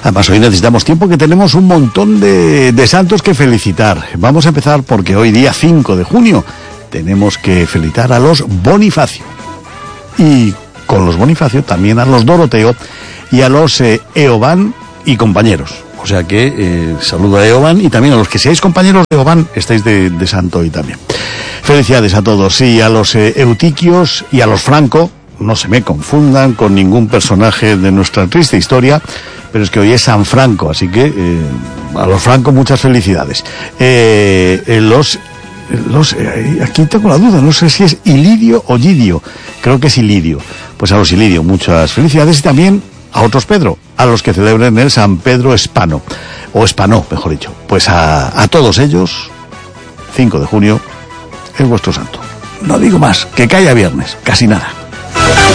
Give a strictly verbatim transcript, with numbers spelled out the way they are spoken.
Además, hoy necesitamos tiempo, que tenemos un montón de, de santos que felicitar. Vamos a empezar porque hoy, día cinco de junio, tenemos que felicitar a los Bonifacio. Y con los Bonifacio también a los Doroteo y a los eh, Eoban y compañeros. O sea que eh, saludo a Eoban, y también a los que seáis compañeros de Eoban, estáis de, de santo hoy también. Felicidades a todos, y a los eh, Eutiquios y a los Franco. No se me confundan con ningún personaje de nuestra triste historia, pero es que hoy es San Franco, así que eh, a los Franco muchas felicidades. Eh, eh, los, los eh, aquí tengo la duda, no sé si es Ilidio o Gidio, creo que es Ilidio. Pues a los Ilidio muchas felicidades, y también a otros Pedro, a los que celebren el San Pedro Hispano, o Hispanó, mejor dicho. Pues a, a todos ellos, cinco de junio, es vuestro santo. No digo más, que caiga viernes, casi nada.